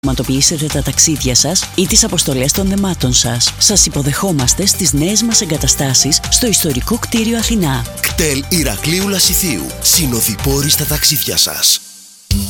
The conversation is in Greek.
πραγματοποιήσετε τα ταξίδια σας ή τις αποστολές των δεμάτων σας. Σας υποδεχόμαστε στις νέες μας εγκαταστάσεις στο ιστορικό κτίριο Αθηνά. κτέλ Ηρακλείου Λασιθίου. Συνοδοιπόροι στα ταξίδια σας.